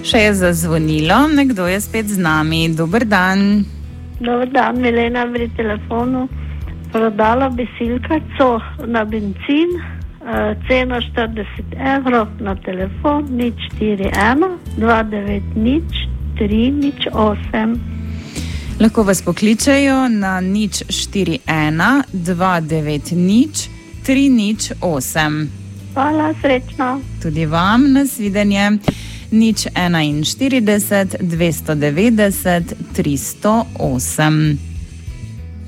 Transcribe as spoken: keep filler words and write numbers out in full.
Še je zazvonilo, nekdo je spet z nami. Dober dan. Dober dan, Milena pri telefonu. Prodala bi silkaco na bencin, uh, ceno štirideset evrov, na telefon nič štiri ena dva devet nič tri nič osem. Lahko vas pokličejo na nič štiri ena dva devet nič tri nič osem. Hvala, srečno. Tudi vam, nasvidenje. Nič enainštirideset dvesto devetdeset tristo osem.